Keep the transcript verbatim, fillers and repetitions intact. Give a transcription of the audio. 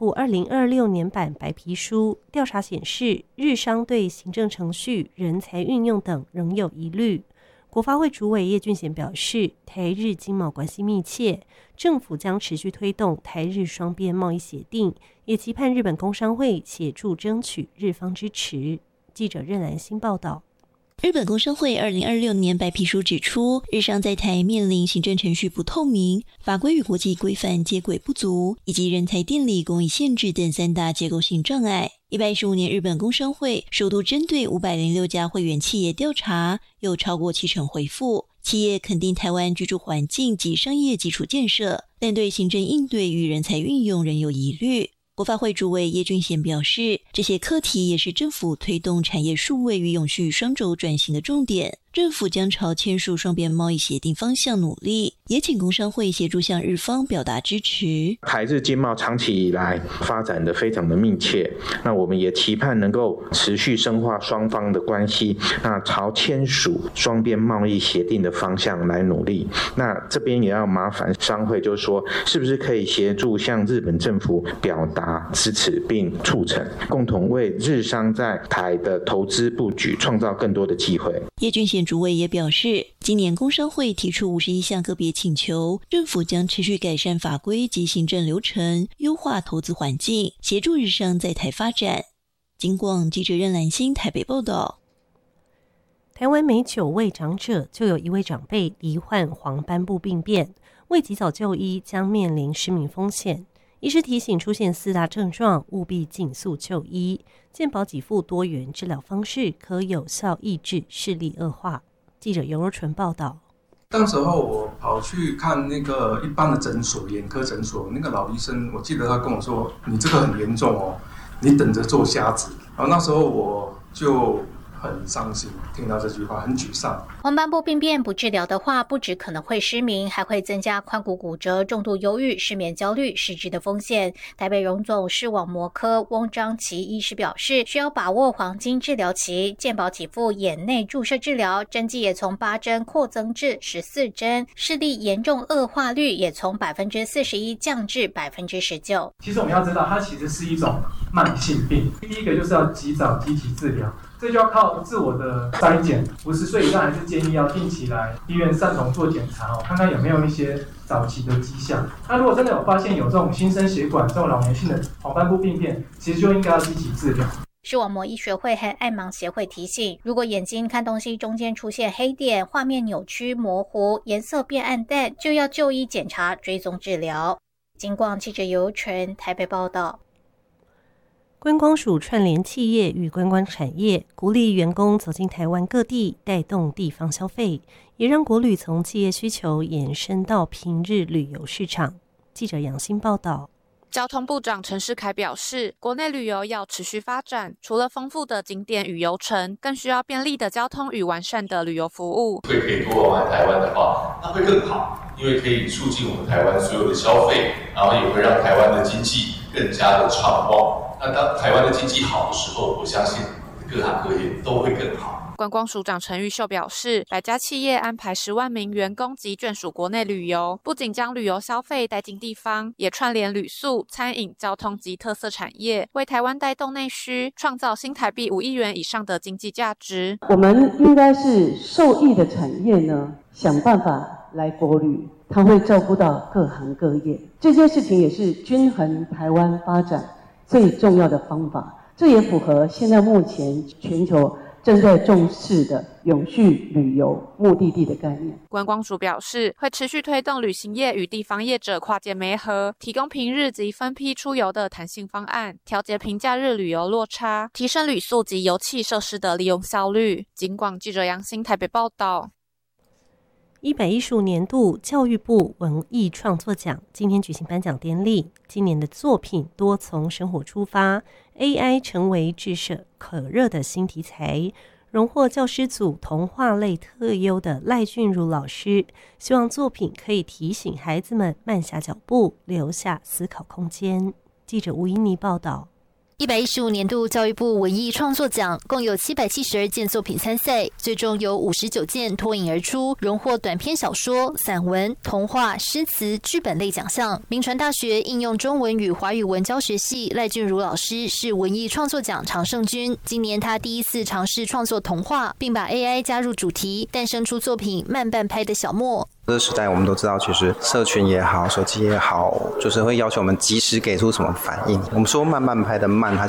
布二零二六年版白皮书，调查显示，日商对行政程序、人才运用等仍有疑虑。国发会主委叶俊贤表示，台日经贸关系密切，政府将持续推动台日双边贸易协定，也期盼日本工商会协助争取日方支持。记者任兰欣报道。 日本工商会二零二六年白皮书指出，日商在台面临行政程序不透明、法规与国际规范接轨不足，以及人才电力工艺限制等三大结构性障碍。一百一十五年日本工商会首度针对五百零六家会员企业调查，有超过七成回复，企业肯定台湾居住环境及商业基础建设，但对行政应对与人才运用仍有疑虑。国发会主委叶俊贤表示，这些课题也是政府推动产业数位与永续双轴转型的重点，政府将朝签署双边贸易协定方向努力，也请工商会协助向日方表达支持。 台日经贸长期以来发展的非常的密切，那我们也期盼能够持续深化双方的关系，那朝签署双边贸易协定的方向来努力。那这边也要麻烦商会，就是说是不是可以协助向日本政府表达支持并促成，共同为日商在台的投资布局创造更多的机会。 叶俊贤主委也表示，今年工商会提出五十一项个别请求，政府将持续改善法规及行政流程，优化投资环境，协助日商在台发展。警广记者任兰欣台北报道。 台湾每九位长者就有一位长辈罹患黄斑部病变，未及早就医将面临失明风险。医师提醒，出现四大症状务必尽速就医，健保给付多元治疗方式可有效抑制视力恶化。记者尤若纯报道。 当时候我跑去看那个一般的诊所，眼科诊所，那个老医生，我记得他跟我说，你这个很严重哦，你等着做瞎子。然后那时候我就很伤心，听到这句话很沮丧。 黄斑部病变不治疗的话，不只可能会失明，还会增加髋骨骨折、重度忧郁、失眠焦虑、失智的风险。台北荣总视网膜科翁章琪医师表示，需要把握黄金治疗期，健保给付眼内注射治疗，针剂也从八针扩增至十四针，视力严重恶化率也从百分之四十一降至百分之十九。 其实我们要知道，它其实是一种慢性病。第一个就是要及早积极治疗。这就要靠自我的筛检，五十岁以上还是建议要定期来医院散瞳做检查哦，看看有没有一些早期的迹象。那如果真的有发现有这种新生血管、这种老年性的黄斑部病变，其实就应该要积极治疗。 视网膜医学会和爱盲协会提醒，如果眼睛看东西中间出现黑点、画面扭曲模糊、颜色变暗淡，就要就医检查、追踪治疗。警广记者尤纯台北报道。 观光署串联企业与观光产业，鼓励员工走进台湾各地，带动地方消费，也让国旅从企业需求延伸到平日旅游市场。记者杨欣报道。 交通部长陈世凯表示，国内旅游要持续发展，除了丰富的景点与游程，更需要便利的交通与完善的旅游服务。 会可以多玩台湾的话，那会更好，因为可以促进我们台湾所有的消费，然后也会让台湾的经济更加的畅旺。那当台湾的经济好的时候，我相信各行各业都会更好。 观光署长陈玉秀表示，百家企业安排十万名员工及眷属国内旅游，不仅将旅游消费带进地方，也串联旅宿、餐饮、交通及特色产业，为台湾带动内需，创造新台币五亿元以上的经济价值。 我们应该是受益的产业呢，想办法来国旅，它会照顾到各行各业，这件事情也是均衡台湾发展最重要的方法。这也符合现在目前全球正在重视的永续旅游目的地的概念。 观光署表示，会持续推动旅行业与地方业者跨界媒合，提供平日及分批出游的弹性方案，调节平假日旅游落差，提升旅宿及游憩设施的利用效率。警广记者杨欣台北报道。 一百一十五年度教育部文艺创作奖今天举行颁奖典礼，今年的作品多从生活出发， A I 成为炙手可热的新题材。荣获教师组童话类特优的赖俊如老师，希望作品可以提醒孩子们慢下脚步，留下思考空间。记者吴依妮报道。 一百一十五年度教育部文艺创作奖共有七百七十二件作品参赛，最终有五十九件脱颖而出，荣获短篇小说、散文、童话、诗词、剧本类奖项。铭传大学应用中文与华语文教学系赖俊如老师是文艺创作奖常胜军。今年他第一次尝试创作童话，并把 A I 加入主题，诞生出作品《慢半拍的小莫》。 这个时代我们都知道，其实社群也好，手机也好，就是会要求我们及时给出什么反应。我们说慢慢拍的慢，它